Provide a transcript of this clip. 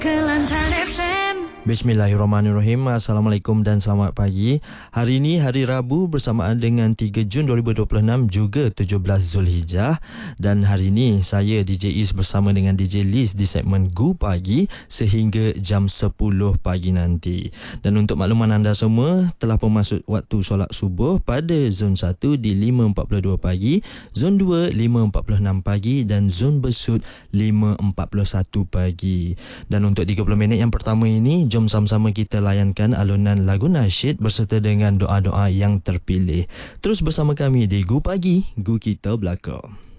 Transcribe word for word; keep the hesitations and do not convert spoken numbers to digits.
Kelantan F M. Bismillahirrahmanirrahim. Assalamualaikum dan selamat pagi. Hari ini hari Rabu bersamaan dengan tiga Jun dua ribu dua puluh enam, juga tujuh belas Zulhijjah. Dan hari ini saya D J Is bersama dengan D J Liz di segmen Gu Pagi sehingga jam sepuluh pagi nanti. Dan untuk makluman anda semua, telah pun masuk waktu solat subuh pada zon satu di lima empat puluh dua pagi, zon dua lima empat puluh enam pagi dan zon Besut lima empat puluh satu pagi. Dan untuk tiga puluh minit yang pertama ini, jom sama-sama kita layankan alunan lagu nasyid berserta dengan doa-doa yang terpilih. Terus bersama kami di Gu Pagi, Gu Kita Belaka.